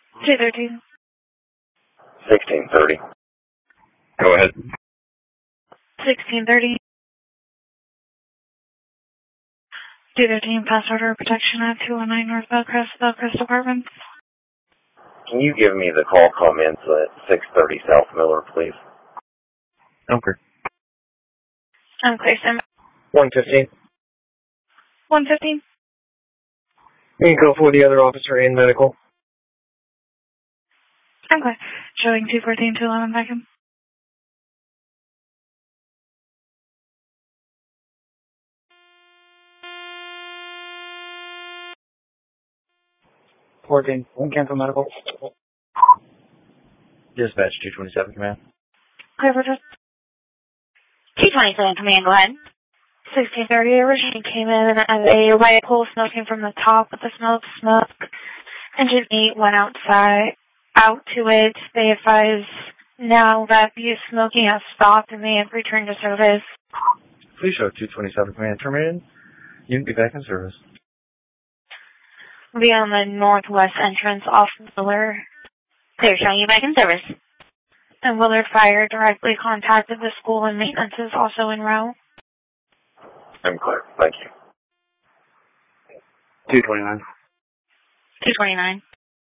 213. 1630. Go ahead. 1630. 213, pass order protection at 219 North Bellcrest Apartments. Can you give me the call comments at 630 South Miller, please? Okay. I'm clear, sir. 115. 115. You can go for the other officer and medical. I'm clear. Showing 214 to 11 vacuum. Cancel medical. Dispatch 227, command. Clear for just 227, command, go ahead. 1630. Originally came in as a white pole smoking from the top with the smell of smoke. Engine 8 went out to it. They advise now that the smoking has stopped and they have returned to service. Please show 227, command terminated. You can be back in service. Be on the northwest entrance off Willard. They're showing you back in service. And Willard Fire directly contacted the school and maintenance is also en route. I'm clear. Thank you. 229. 229.